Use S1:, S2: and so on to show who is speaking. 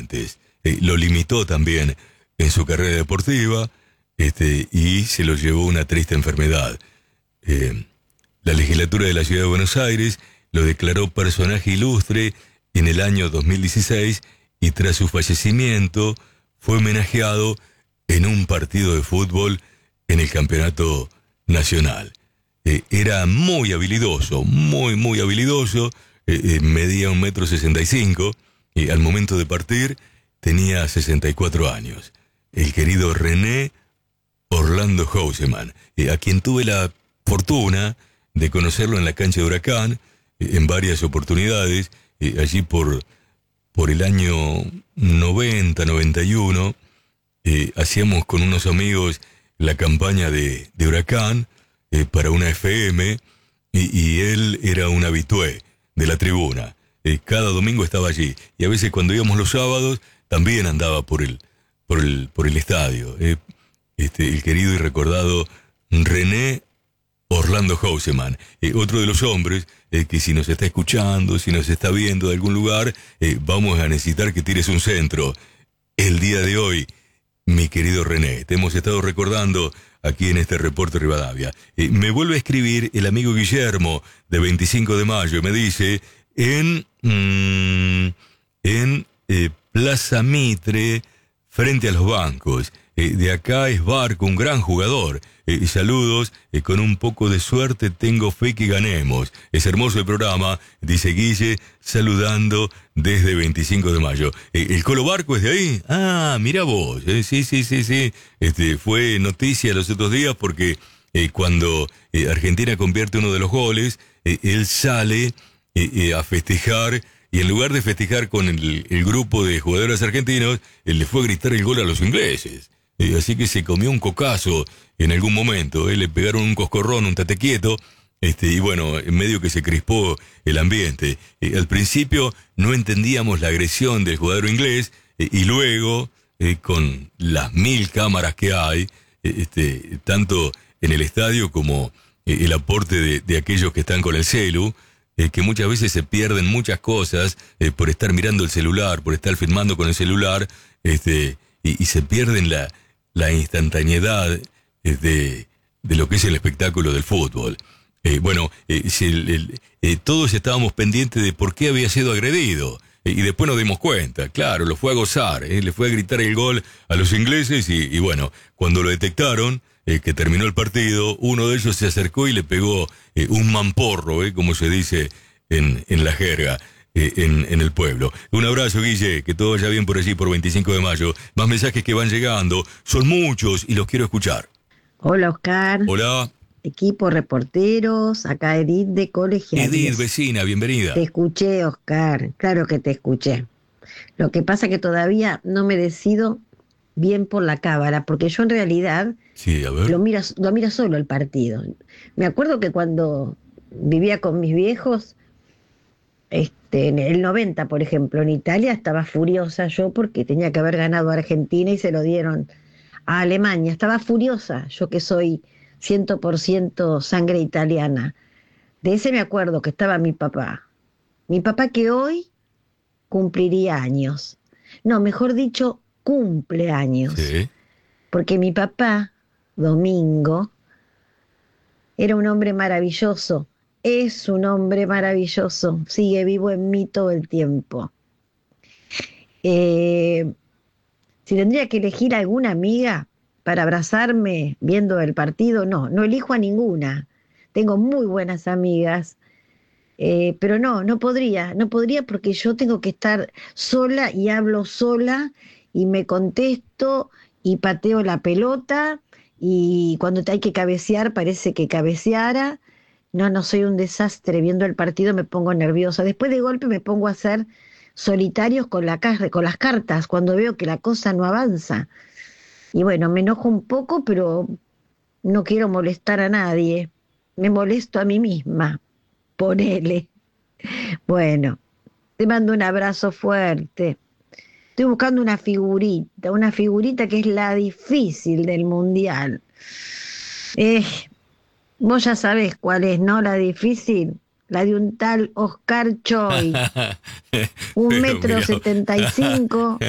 S1: antes. Lo limitó también en su carrera deportiva, y se lo llevó una triste enfermedad. La legislatura de la Ciudad de Buenos Aires lo declaró personaje ilustre en el año 2016 y tras su fallecimiento fue homenajeado en un partido de fútbol en el campeonato nacional. Era muy habilidoso, muy habilidoso, medía 1,65 m y al momento de partir tenía 64 años. El querido René Orlando Houseman, a quien tuve la fortuna de conocerlo en la cancha de Huracán en varias oportunidades, allí por el año 90, 91, hacíamos con unos amigos la campaña de Huracán para una FM, y él era un habitué de la tribuna. Cada domingo estaba allí, y a veces cuando íbamos los sábados también andaba por el estadio. El querido y recordado René Orlando Houseman, otro de los hombres que si nos está escuchando, si nos está viendo de algún lugar, vamos a necesitar que tires un centro. El día de hoy, mi querido René, te hemos estado recordando aquí en este reporte Rivadavia. Me vuelve a escribir el amigo Guillermo, de 25 de mayo, me dice, en Plaza Mitre, frente a los bancos. De acá es Barco, un gran jugador. Saludos, con un poco de suerte tengo fe que ganemos. Es hermoso el programa, dice Guille, saludando desde 25 de mayo. ¿El Colo Barco es de ahí? Ah, mira vos. Sí. Fue noticia los otros días porque cuando Argentina convierte uno de los goles, él sale a festejar. Y en lugar de festejar con el grupo de jugadores argentinos, él le fue a gritar el gol a los ingleses. Así que se comió un cocazo en algún momento. Le pegaron un coscorrón, un tate quieto. Y bueno, en medio que se crispó el ambiente. Al principio no entendíamos la agresión del jugador inglés. Y luego, con las 1000 cámaras que hay, tanto en el estadio como el aporte de aquellos que están con el celu, que muchas veces se pierden muchas cosas por estar mirando el celular, por estar filmando con el celular, y se pierden la instantaneidad de lo que es el espectáculo del fútbol. Todos estábamos pendientes de por qué había sido agredido, y después nos dimos cuenta. Claro, lo fue a gozar, le fue a gritar el gol a los ingleses, y bueno, cuando lo detectaron, que terminó el partido, uno de ellos se acercó y le pegó un mamporro, como se dice en la jerga, en el pueblo. Un abrazo, Guille, que todo vaya bien por allí por 25 de mayo. Más mensajes que van llegando, son muchos y los quiero escuchar.
S2: Hola, Oscar.
S1: Hola.
S2: Equipo reporteros, acá Edith de Colegiales.
S1: Edith, vecina, bienvenida.
S2: Te escuché, Oscar, claro que te escuché. Lo que pasa que todavía no me decido bien por la cábala, porque yo en realidad
S1: sí, a ver.
S2: lo miro solo el partido. Me acuerdo que cuando vivía con mis viejos, en el 90, por ejemplo, en Italia, estaba furiosa yo porque tenía que haber ganado a Argentina y se lo dieron a Alemania. Estaba furiosa, yo que soy 100% sangre italiana. De ese me acuerdo que estaba mi papá. Mi papá que hoy cumpliría años. No, mejor dicho, cumpleaños.
S1: Sí.
S2: Porque mi papá, Domingo, era un hombre maravilloso. Es un hombre maravilloso. Sigue vivo en mí todo el tiempo. Si tendría que elegir alguna amiga para abrazarme viendo el partido, no elijo a ninguna. Tengo muy buenas amigas, pero no podría porque yo tengo que estar sola y hablo sola y me contesto y pateo la pelota y cuando hay que cabecear parece que cabeceara. No soy un desastre, viendo el partido me pongo nerviosa. Después de golpe me pongo a hacer solitarios con las cartas cuando veo que la cosa no avanza. Y bueno, me enojo un poco, pero no quiero molestar a nadie. Me molesto a mí misma. Ponele. Bueno, te mando un abrazo fuerte. Estoy buscando una figurita que es la difícil del mundial. Vos ya sabés cuál es, ¿no? La difícil. La de un tal Oscar Choi. 1,75 m.